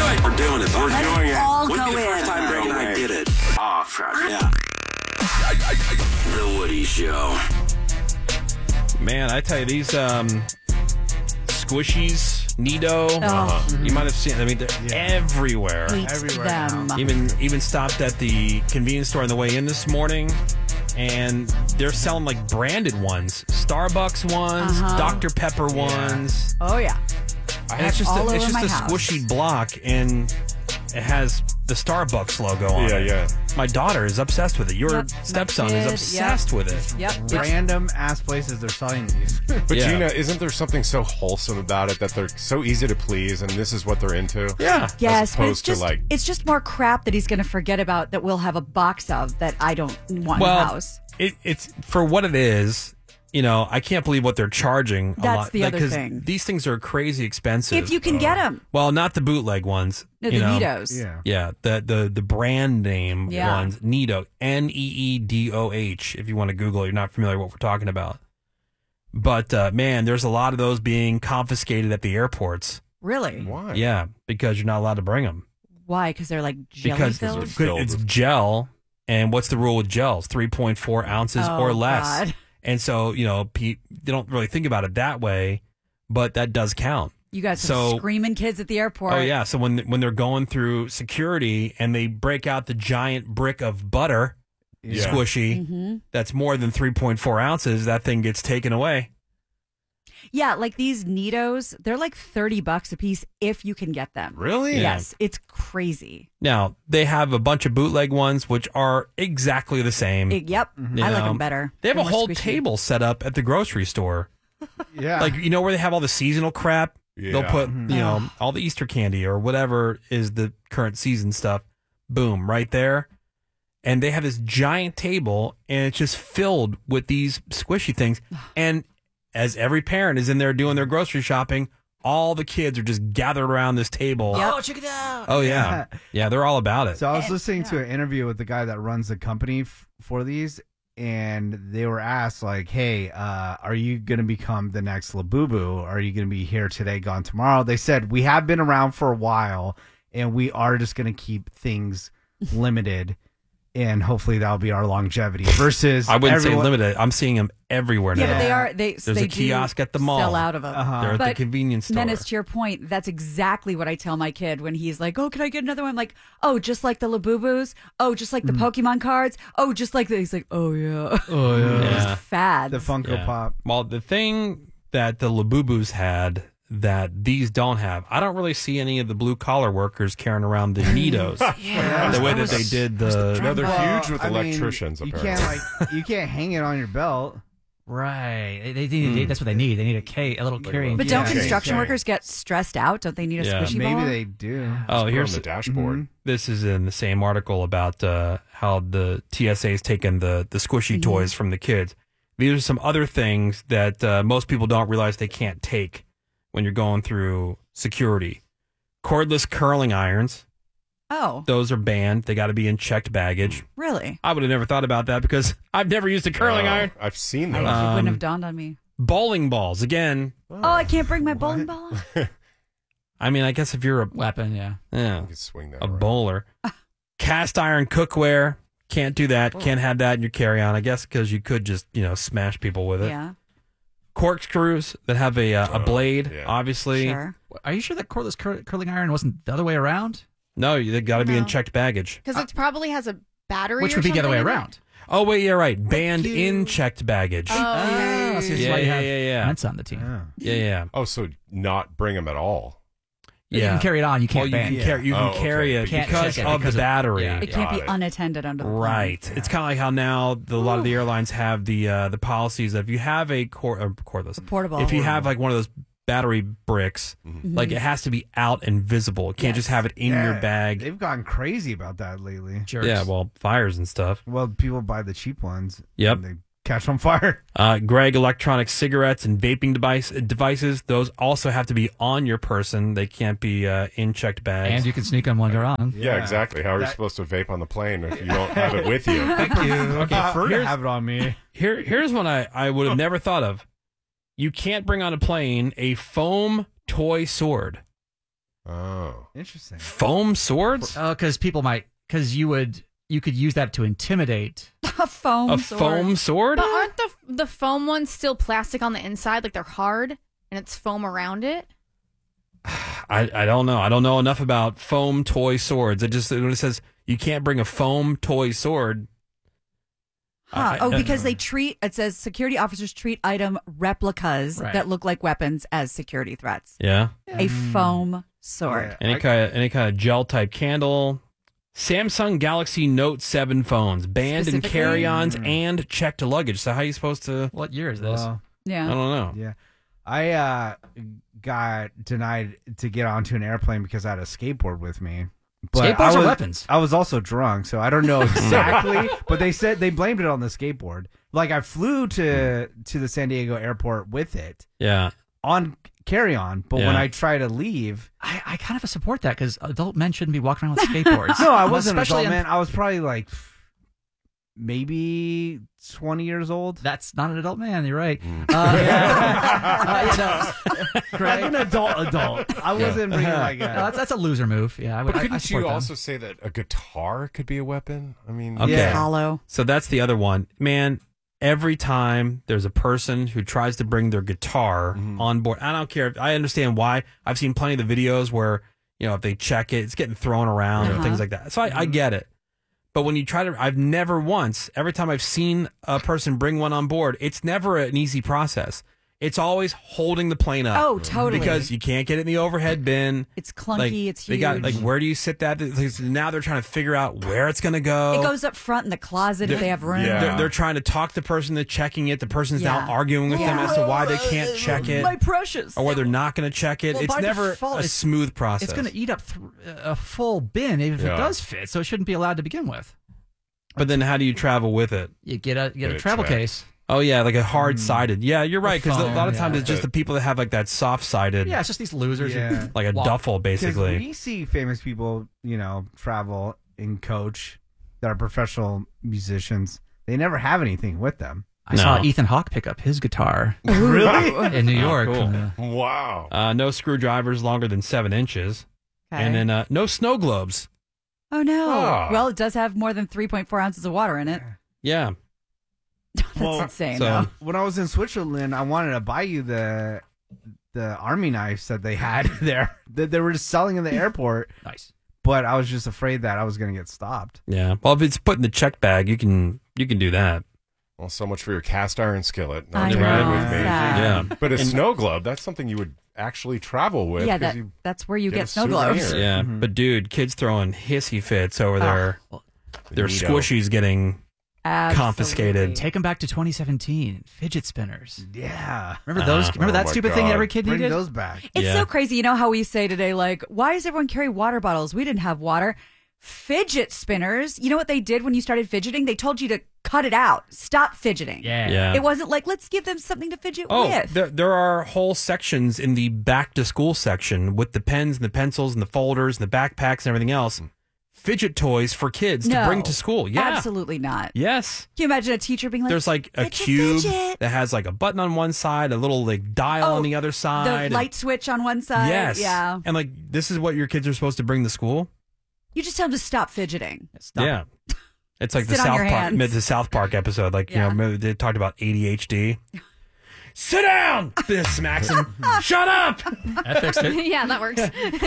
right, we're doing it. Let's all Wouldn't go be the first in. time Greg and I did it. Oh, crap. Yeah. The Woody Show. Man, I tell you, these squishies, Nido, you might have seen. I mean, they're everywhere. Hate them. Even stopped at the convenience store on the way in this morning, and they're selling like branded ones, Starbucks ones, Dr. Pepper ones. Oh yeah. And it's just all a over my house. squishy block, and it has the Starbucks logo on it. Yeah. My daughter is obsessed with it. Your Yep, stepson my is kid, obsessed with it. Yep. Random ass places they're selling these. But Yeah. Gina, isn't there something so wholesome about it that they're so easy to please, and this is what they're into? Yeah. Yes, but opposed to, like- it's just more crap that he's going to forget about that we'll have a box of that I don't want in the Well, house. it's for what it is. You know, I can't believe what they're charging. That's the other 'cause thing. These things are crazy expensive. If you can get them. Well, not the bootleg ones. No, you the know. Nidos. Yeah. Yeah, the brand name Yeah. ones. Nido, Needoh. If you want to Google it, you're not familiar with what we're talking about. But man, there's a lot of those being confiscated at the airports. Really? Why? Yeah, because you're not allowed to bring them. Why? Because they're like jelly Because filled? it's gel, and what's the rule with gels? 3.4 ounces or less. God. And so, you know, they don't really think about it that way, but that does count. You got some So- screaming kids at the airport. Oh yeah, so when they're going through security and they break out the giant brick of butter Yeah. squishy that's more than 3.4 ounces, that thing gets taken away. Yeah, like these Nidos, they're like $30 a piece if you can get them. Really? Yes, it's crazy. Now, they have a bunch of bootleg ones which are exactly the same. Yep, You I like know, them better. They have They're a more whole squishy. table set up at the grocery store. Yeah. Like, you know where they have all the seasonal crap? They'll Yeah. put, you know, all the Easter candy or whatever is the current season stuff. Boom, right there. And they have this giant table, and it's just filled with these squishy things. And as every parent is in there doing their grocery shopping, all the kids are just gathered around this table. Yep. Oh, check it out. Oh, yeah. Yeah, they're all about it. So I was listening to an interview with the guy that runs the company for these, and they were asked, like, hey, are you going to become the next Labubu? Are you going to be here today, gone tomorrow? They said, we have been around for a while, and we are just going to keep things limited, and hopefully that'll be our longevity. Versus I wouldn't say limited. I'm seeing them everywhere now. Yeah, but they are. There's they a kiosk do at the mall. Sell out of them. They're at the convenience store. Menace, to your point, that's exactly what I tell my kid when he's like, "Oh, can I get another one?" I'm like, "Oh, just like the Labubus. Oh, just like the Pokemon cards. Oh, just like the." He's like, "Oh yeah, Oh, yeah. Yeah. fads." The Funko Yeah. Pop. Well, the thing that the Labubus had that these don't have, I don't really see any of the blue collar workers carrying around the Nidos. Yeah. The way that they did the. No, they're Well, huge with I mean, electricians, you apparently. can't you can't hang it on your belt. Right. That's what they need. They need a little carrying. But don't Yeah. construction Okay. workers get stressed out? Don't they need a Yeah. squishy Maybe ball? they do. Oh, Put on here's the dashboard. this is in the same article about how the TSA has taken the squishy toys from the kids. These are some other things that most people don't realize they can't take when you're going through security. Cordless curling irons. Oh, Those are banned. They got to be in checked baggage. really? I would have never thought about that because I've never used a curling Oh, iron. I've seen It those. wouldn't have dawned on me. Bowling balls. Again, Oh, I can't bring my bowling ball. I mean, I guess if you're weapon. Yeah. You can swing that a around. bowler. Cast iron cookware. Can't do that. Can't have that in your carry-on. I guess because you could just, smash people with it. Yeah, Corkscrews that have a blade, yeah. obviously. sure. Are you sure that cordless curling iron wasn't the other way around? No, they got to be in No. checked baggage. Because it probably has a battery. Which or would be the other way something in it. around. Oh, wait, yeah, right. Banned in checked baggage. Oh, Oh, so that's Yeah, why you yeah, have yeah, yeah. Ments on the team. Yeah. Yeah. Oh, so not bring them at all. You can carry it on. You Well, can't you ban. can carry, you Oh, can carry okay. it Can't because check it of because the of- battery. yeah. It can't be Got it. unattended under the plane. Right. It's kind of like how now a lot of the airlines have the policies that if you have a cordless, Portable. if you have like one of those battery bricks, like it has to be out and visible. It can't just have it in your bag. They've gotten crazy about that lately. Jerks. Yeah, well, fires and stuff. Well, people buy the cheap ones. Yep. And they catch on fire. Greg, electronic cigarettes and vaping devices, those also have to be on your person. They can't be in checked bags. And you can sneak on when you're on. Yeah, exactly. How are you supposed to vape on the plane if you don't have it with you? Thank you. Okay, prefer to here's- have it on me. Here's one I would have never thought of. You can't bring on a plane a foam toy sword. Oh. Interesting. Foam swords? Because you could use that to intimidate. A foam A sword. foam sword? But aren't the foam ones still plastic on the inside? Like they're hard and it's foam around it? I don't know. I don't know enough about foam toy swords. It just when it says you can't bring a foam toy sword. Huh. Because it says security officers treat item replicas that look like weapons as security threats. Yeah. A foam sword. Any kind of gel type candle. Samsung Galaxy Note 7 phones banned in Specifically? carry-ons and checked luggage. So how are you supposed to? What year is this? Yeah. I don't know. Yeah. I got denied to get onto an airplane because I had a skateboard with me. But Skateboards are weapons. I was also drunk, so I don't know exactly. But they said they blamed it on the skateboard. Like I flew to the San Diego airport with it Yeah. on carry-on, but when I try to leave, I kind of support that because adult men shouldn't be walking around with skateboards. no, I wasn't an Especially adult man. I was probably like maybe 20 years old. That's not an adult man. You're right. Like an adult. I wasn't really like that's a loser move. Yeah, But I couldn't support you them. also say that a guitar could be a weapon? I mean, Okay. Yeah. Hollow. So that's the other one. Man, every time there's a person who tries to bring their guitar on board, I don't care. I understand why. I've seen plenty of the videos where, if they check it, it's getting thrown around or things like that. So I get it. But when you try to, I've never once, every time I've seen a person bring one on board, it's never an easy process. It's always holding the plane up. Oh, totally. Because you can't get it in the overhead bin. It's clunky. It's huge. They got where do you sit that? Now they're trying to figure out where it's going to go. It goes up front in the closet if they have room. Yeah. They're trying to talk the person that's checking it. The person's now arguing with them as to why they can't check it. My precious. Or why they're not going to check it. Well, It's by never default, a it's- smooth process. It's going to eat up a full bin, even if Yeah. it does fit. So it shouldn't be allowed to begin with. But then how do you travel with it? You get a Get it travel checked. case. Oh, yeah, like a hard-sided. Yeah, you're right, because a phone, lot of times yeah. it's just the people that have like that soft-sided, Yeah, it's just these losers. who Yeah. like a walk- duffel, Because basically. we see famous people, travel and coach that are professional musicians. They never have anything with them. I saw No. Ethan Hawke pick up his guitar Really? in New York. cool. Wow. No screwdrivers longer than 7 inches. Okay. And then no snow globes. Oh, no. Ah. Well, it does have more than 3.4 ounces of water in it. Yeah. That's Well, insane, so- though. When I was in Switzerland, I wanted to buy you the army knives that they had there that they were just selling in the airport, Nice. but I was just afraid that I was going to get stopped. Yeah. Well, if it's put in the check bag, you can do that. Well, so much for your cast iron skillet. Not I to know, ride with me. sad. Yeah. But a snow globe, that's something you would actually travel with. Yeah, 'cause you that's where you get get a snow globes. souvenir. Yeah. But dude, kids throwing hissy fits over their Neato. squishies getting Absolutely. confiscated. Take them back to 2017. Fidget spinners. Yeah. Remember those? Remember Oh that my stupid thing God. every kid Bring needed? those back. It's Yeah. so crazy. You know how we say today, like, why does everyone carry water bottles? We didn't have water. Fidget spinners. You know what they did when you started fidgeting? They told you to cut it out. Stop fidgeting. Yeah. It wasn't like, let's give them something to fidget Oh, with. there are whole sections in the back to school section with the pens and the pencils and the folders and the backpacks and everything else. Fidget toys for kids to No, bring to school. Yeah. Absolutely not. Yes. Can you imagine a teacher being like, There's like a "Fidget, cube fidget." that has like a button on one side, a little like dial on the other side. The and- light switch on one side. Yes. Yeah. And like this is what your kids are supposed to bring to school. You just tell them to stop fidgeting. Stop. Yeah. It's like the Sit on your South Park, hands. the South Park episode. Like Yeah. they talked about ADHD. Sit down. This smacks him. Shut up. That fixed it. Yeah, that works.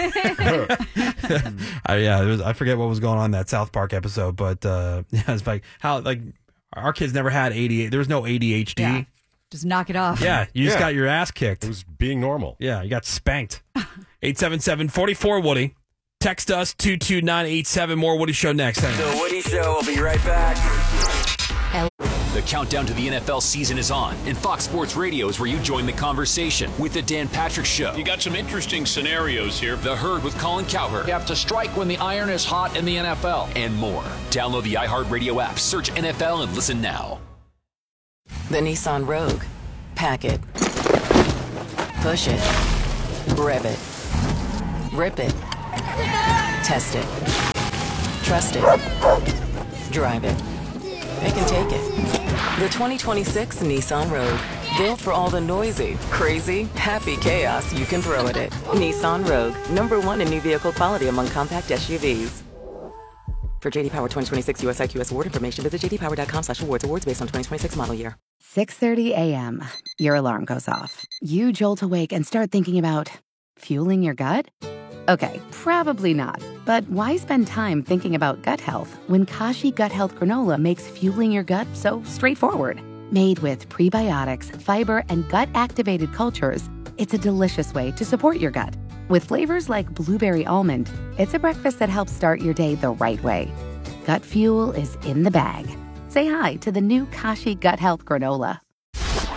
I forget what was going on in that South Park episode, but yeah, it's like how like our kids never had ADHD. There was no ADHD. Yeah. Just knock it off. Yeah, you just Yeah. got your ass kicked. It was being normal. Yeah, you got spanked. 877-44-WOODY. Text us 22987. More Woody Show next. The Woody Show will be right back. The countdown to the NFL season is on, and Fox Sports Radio is where you join the conversation with the Dan Patrick Show. You got some interesting scenarios here. The Herd with Colin Cowherd. You have to strike when the iron is hot in the NFL. And more. Download the iHeartRadio app, search NFL, and listen now. The Nissan Rogue. Pack it. Push it. Rev it. Rip it. Test it. Trust it. Drive it. It can take it. The 2026 Nissan Rogue. Built for all the noisy, crazy, happy chaos you can throw at it. Nissan Rogue, #1 in new vehicle quality among compact SUVs. For JD Power 2026 US IQS award information, visit jdpower.com/awards. Awards based on 2026 model year. 6:30 a.m. Your alarm goes off. You jolt awake and start thinking about fueling your gut? Okay, probably not. But why spend time thinking about gut health when Kashi Gut Health Granola makes fueling your gut so straightforward? Made with prebiotics, fiber, and gut-activated cultures, it's a delicious way to support your gut. With flavors like blueberry almond, it's a breakfast that helps start your day the right way. Gut fuel is in the bag. Say hi to the new Kashi Gut Health Granola.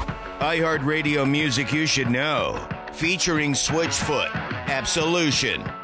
iHeartRadio music you should know. Featuring Switchfoot, Absolution,